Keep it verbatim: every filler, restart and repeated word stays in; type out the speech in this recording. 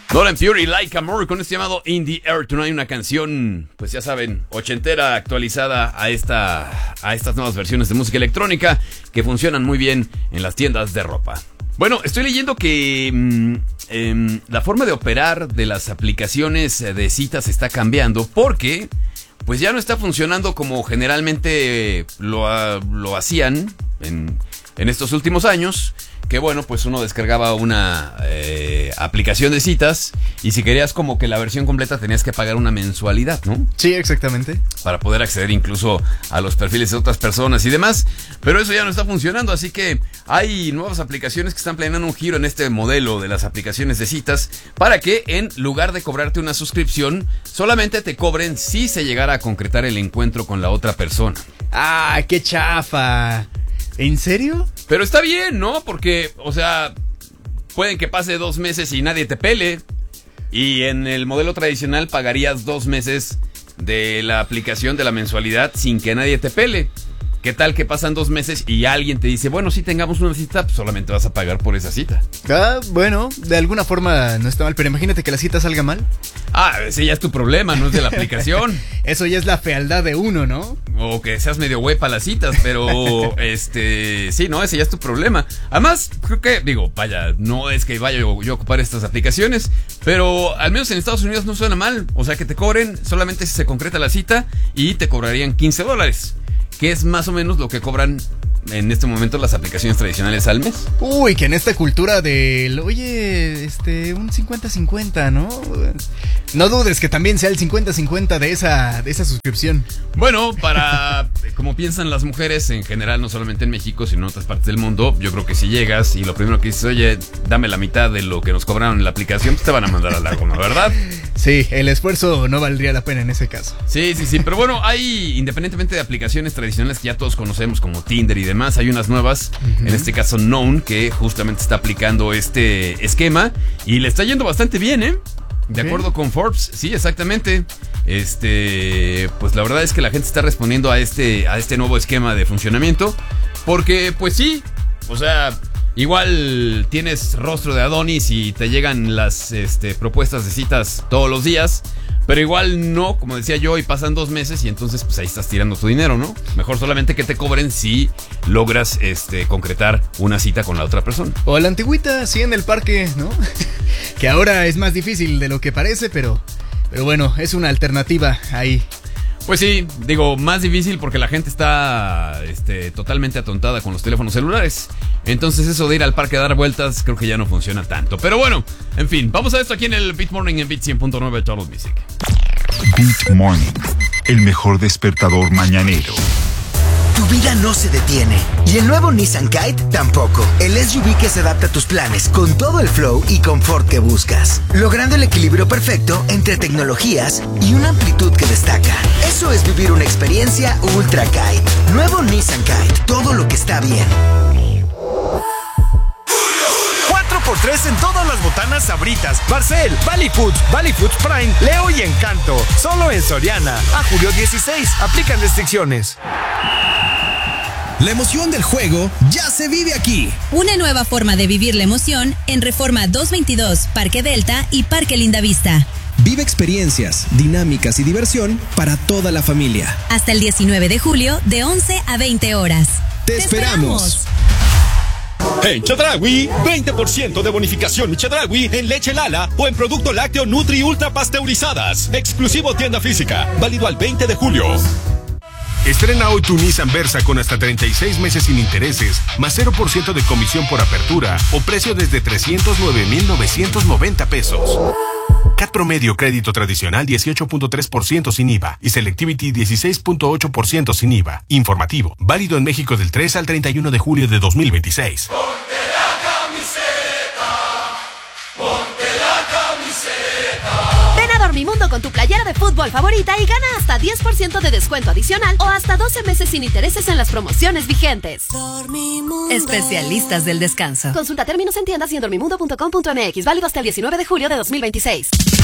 Nolan Fury, Like a More, con este llamado In the Air Tonight, una canción, pues ya saben, ochentera, actualizada a esta, a estas nuevas versiones de música electrónica que funcionan muy bien en las tiendas de ropa. Bueno, estoy leyendo que mmm, eh, la forma de operar de las aplicaciones de citas está cambiando porque pues ya no está funcionando como generalmente lo, lo hacían en, en estos últimos años. Que bueno, pues uno descargaba una eh, aplicación de citas y si querías como que la versión completa tenías que pagar una mensualidad, ¿no? Sí, exactamente. Para poder acceder incluso a los perfiles de otras personas y demás. Pero eso ya no está funcionando, así que hay nuevas aplicaciones que están planeando un giro en este modelo de las aplicaciones de citas para que en lugar de cobrarte una suscripción, solamente te cobren si se llegara a concretar el encuentro con la otra persona. ¡Ah, qué chafa! ¿En serio? Pero está bien, ¿no? Porque, o sea, pueden que pase dos meses y nadie te pele. Y en el modelo tradicional pagarías dos meses de la aplicación de la mensualidad sin que nadie te pele. ¿Qué tal que pasan dos meses y alguien te dice, bueno, si tengamos una cita, pues solamente vas a pagar por esa cita? Ah, bueno, de alguna forma no está mal, pero imagínate que la cita salga mal. Ah, ese ya es tu problema, no es de la aplicación. Eso ya es la fealdad de uno, ¿no? O que seas medio güey para las citas, pero este, sí, no, ese ya es tu problema. Además, creo que, digo, vaya, no es que vaya yo, yo a ocupar estas aplicaciones, pero al menos en Estados Unidos no suena mal. O sea, que te cobren solamente si se concreta la cita y te cobrarían quince dólares. Que es más o menos lo que cobran en este momento las aplicaciones tradicionales al mes. Uy, que en esta cultura del, oye, este, un cincuenta cincuenta, ¿no? No dudes que también sea el cincuenta cincuenta de esa, de esa suscripción. Bueno, para, como piensan las mujeres en general, no solamente en México, sino en otras partes del mundo, yo creo que si llegas y lo primero que dices, oye, dame la mitad de lo que nos cobraron en la aplicación, pues te van a mandar a la goma, ¿verdad? Sí, el esfuerzo no valdría la pena en ese caso. Sí, sí, sí, pero bueno, hay, independientemente de aplicaciones tradicionales que ya todos conocemos como Tinder y demás, hay unas nuevas, uh-huh. En este caso Known, que justamente está aplicando este esquema y le está yendo bastante bien, ¿eh? De acuerdo con Forbes, sí, exactamente. Este, pues la verdad es que la gente está respondiendo a este, a este nuevo esquema de funcionamiento, porque pues sí, o sea, igual tienes rostro de Adonis y te llegan las este, propuestas de citas todos los días. Pero igual no, como decía yo, y pasan dos meses y entonces pues ahí estás tirando tu dinero, ¿no? Mejor solamente que te cobren si logras este, concretar una cita con la otra persona. O a la antigüita, sí, en el parque, ¿no? Que ahora es más difícil de lo que parece, pero, pero bueno, es una alternativa ahí. Pues sí, digo, más difícil porque la gente está este, totalmente atontada con los teléfonos celulares. Entonces eso de ir al parque a dar vueltas creo que ya no funciona tanto. Pero bueno, en fin, vamos a esto aquí en el Beat Morning en Beat cien punto nueve Total Music. Beat Morning, el mejor despertador mañanero. Tu vida no se detiene y el nuevo Nissan Kite tampoco. El S U V que se adapta a tus planes con todo el flow y confort que buscas, logrando el equilibrio perfecto entre tecnologías y una amplitud que destaca. Eso es vivir una experiencia Ultra Kite. Nuevo Nissan Kite, todo lo que está bien. cuatro por tres en todas las botanas Sabritas, Barcel, Valley Foods, Valley Foods Prime, Leo y Encanto. Solo en Soriana. A julio dieciséis. Aplican restricciones. La emoción del juego ya se vive aquí. Una nueva forma de vivir la emoción en Reforma doscientos veintidós, Parque Delta y Parque Lindavista. Vive experiencias, dinámicas y diversión para toda la familia. Hasta el diecinueve de julio, de once a veinte horas. ¡Te, Te esperamos! esperamos. En Chedraui, veinte por ciento de bonificación Chedraui en leche Lala o en producto lácteo Nutri Ultra pasteurizadas. Exclusivo tienda física, válido al veinte de julio. Estrena hoy tu Nissan Versa con hasta treinta y seis meses sin intereses, más cero por ciento de comisión por apertura o precio desde trescientos nueve mil novecientos noventa pesos. C A T promedio crédito tradicional dieciocho punto tres por ciento sin I V A y Selectivity dieciséis punto ocho por ciento sin I V A. Informativo, válido en México del tres al treinta y uno de julio de dos mil veintiséis. Ponte la camiseta, ponte la camiseta. Ven a Dormimundo con tu playera de fútbol favorita y gana hasta diez por ciento de descuento adicional o hasta doce meses sin intereses en las promociones vigentes. Dormimundo. Especialistas del descanso. Consulta términos en tiendas y en dormimundo punto com punto m x. Válido hasta el diecinueve de julio de dos mil veintiséis.